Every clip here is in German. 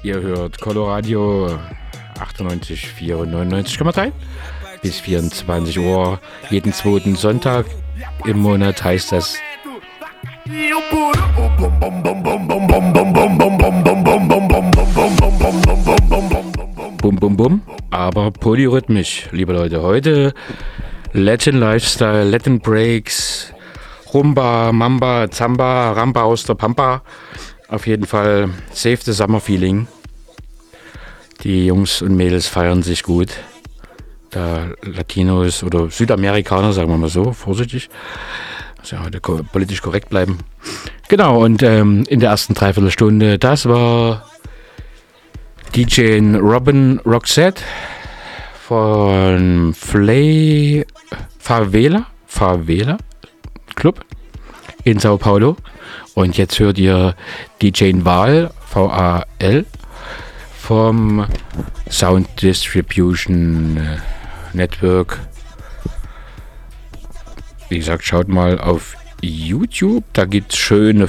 Ihr hört Coloradio 98,4 und 99,3 bis 24 Uhr jeden zweiten Sonntag im Monat heißt das. Bum bum bum, aber polyrhythmisch, liebe Leute. Heute Latin Lifestyle, Latin Breaks, Rumba, Mamba, Zamba, Ramba aus der Pampa. Auf jeden Fall Save the Summer Feeling. Die Jungs und Mädels feiern sich gut. Da Latinos oder Südamerikaner, sagen wir mal so, vorsichtig. Also heute politisch korrekt bleiben. Genau, und in der ersten Dreiviertelstunde, das war DJ Robin Roxette von Favela Club in Sao Paulo. Und jetzt hört ihr DJ Val, VAL, vom Sound Distribution Network. Wie gesagt, schaut mal auf YouTube, da gibt's schöne,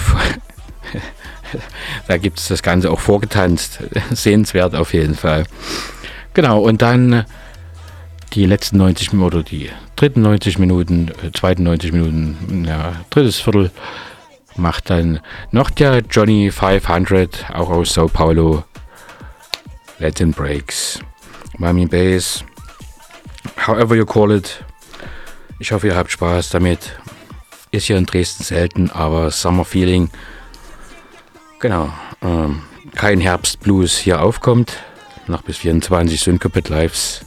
da gibt's das Ganze auch vorgetanzt, sehenswert auf jeden Fall. Genau, und dann die letzten 90 Minuten oder die dritten 90 Minuten, zweiten 90 Minuten, ja, drittes Viertel macht dann noch der Johnny 500, auch aus Sao Paulo, Latin Breaks, Mami Bass, however you call it. Ich hoffe, ihr habt Spaß damit. Ist hier in Dresden selten, aber Summer Feeling. Genau. Kein Herbstblues hier aufkommt. Noch bis 24 Syncopate Lives.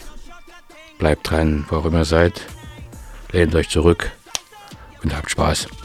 Bleibt dran, wo auch immer ihr seid. Lehnt euch zurück und habt Spaß.